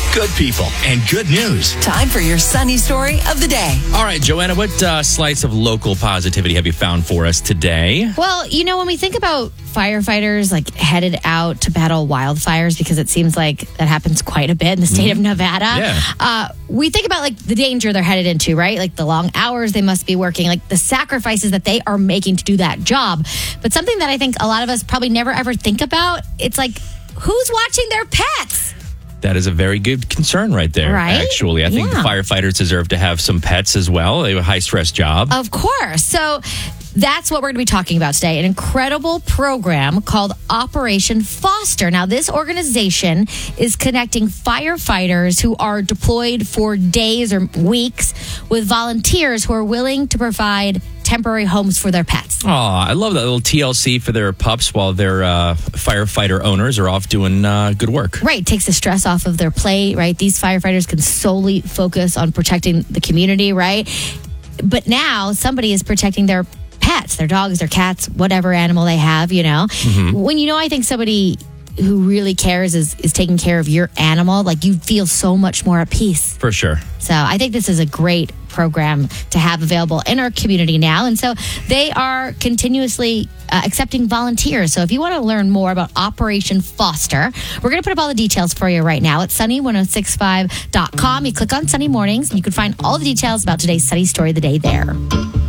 good people, and good news. Time for your sunny story of the day. All right, Joanna, what slice of local positivity have you found for us today? Well, when we think about firefighters headed out to battle wildfires, because it seems like that happens quite a bit in the state of Nevada. Yeah. We think about the danger they're headed into, right? The long hours they must be working, the sacrifices that they are making to do that job. But something that I think a lot of us probably never ever think about, it's who's watching their pets? That is a very good concern right there, right? Actually. I think the firefighters deserve to have some pets as well. They have a high-stress job. Of course. So that's what we're going to be talking about today. An incredible program called Operation Foster. Now, this organization is connecting firefighters who are deployed for days or weeks with volunteers who are willing to provide temporary homes for their pets. Oh, I love that little TLC for their pups while their firefighter owners are off doing good work. Right. Takes the stress off of their plate, right? These firefighters can solely focus on protecting the community, right? But now somebody is protecting their pets, their dogs, their cats, whatever animal they have, When I think somebody who really cares is taking care of your animal, you feel so much more at peace. For sure. So I think this is a great program to have available in our community now. And so they are continuously accepting volunteers. So if you want to learn more about Operation Foster, we're going to put up all the details for you right now at sunny1065.com. You click on Sunny Mornings and you can find all the details about today's Sunny Story of the Day there.